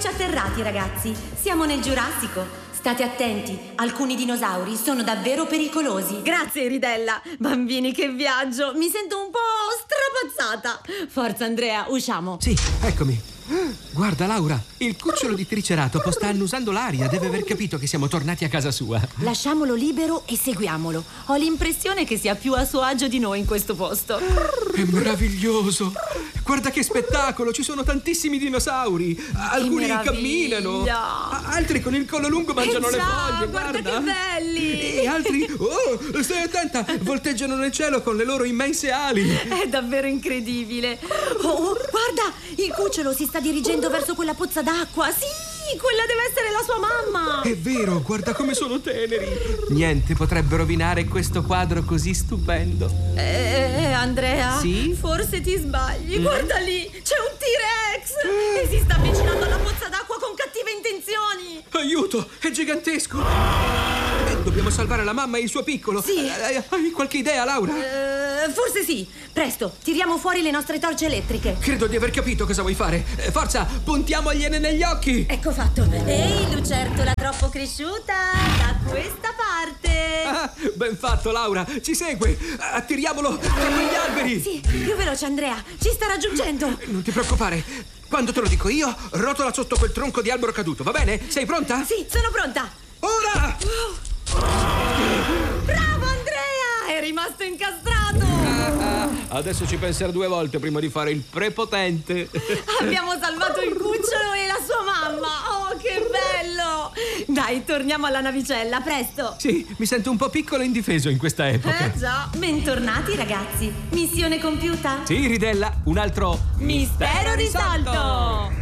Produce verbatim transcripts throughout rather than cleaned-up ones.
Eccoci atterrati, ragazzi. Siamo nel Giurassico. State attenti, alcuni dinosauri sono davvero pericolosi. Grazie, Ridella. Bambini, che viaggio. Mi sento un po' strapazzata. Forza, Andrea, usciamo. Sì, eccomi. Guarda, Laura, il cucciolo di Triceratopo sta annusando l'aria. Deve aver capito che siamo tornati a casa sua. Lasciamolo libero e seguiamolo. Ho l'impressione che sia più a suo agio di noi in questo posto. È meraviglioso. Guarda che spettacolo, ci sono tantissimi dinosauri. Alcuni camminano, altri con il collo lungo mangiano eh già, le foglie. Guarda, guarda che belli. E altri, oh, stai attenta, volteggiano nel cielo con le loro immense ali. È davvero incredibile. Oh, guarda, il cucciolo si sta dirigendo verso quella pozza d'acqua. Sì, quella deve essere la sua mamma. È vero, guarda come sono teneri. Niente potrebbe rovinare questo quadro così stupendo. Eh, Andrea? Sì? Forse ti sbagli. Mm. Guarda lì, c'è un T-Rex e si sta avvicinando alla pozza d'acqua con cattive intenzioni. Aiuto, è gigantesco. Eh, dobbiamo salvare la mamma e il suo piccolo. Sì. Eh, hai qualche idea, Laura? Eh, forse sì. Presto, tiriamo fuori le nostre torce elettriche. Credo di aver capito cosa vuoi fare. Eh, forza, puntiamogliene negli occhi. Ecco fatto. Ehi, lucertola troppo cresciuta, da questa parte. Ah, ben fatto, Laura. Ci segue. Attiriamolo tra quegli alberi. Sì, più veloce, Andrea. Ci sta raggiungendo. Non ti preoccupare. Quando te lo dico io, rotola sotto quel tronco di albero caduto, va bene? Sei pronta? Sì, sono pronta. Ora! Oh. Bravo, Andrea! È rimasto incastrato. Ah, ah. Adesso ci penserò due volte prima di fare il prepotente. Abbiamo salvato il cucciolo e la sua mamma. Oh, che bello! Dai, torniamo alla navicella, presto. Sì, mi sento un po' piccolo e indifeso in questa epoca. Eh già. Bentornati, ragazzi. Missione compiuta? Sì, Ridella, un altro mistero risolto.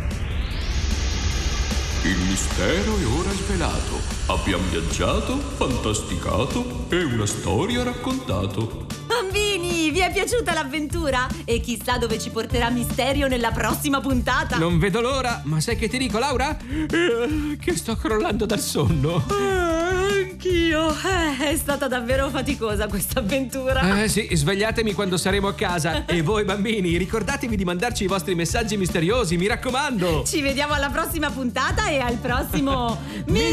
Il mistero è ora svelato. Abbiamo viaggiato, fantasticato e una storia raccontato. Bambini, vi è piaciuta l'avventura? E chissà dove ci porterà Misterio nella prossima puntata. Non vedo l'ora, ma sai che ti dico, Laura? Eh, che sto crollando dal sonno. Eh, anch'io. Eh, è stata davvero faticosa questa avventura. Eh sì, svegliatemi quando saremo a casa. E voi, bambini, ricordatevi di mandarci i vostri messaggi misteriosi, mi raccomando. Ci vediamo alla prossima puntata e al prossimo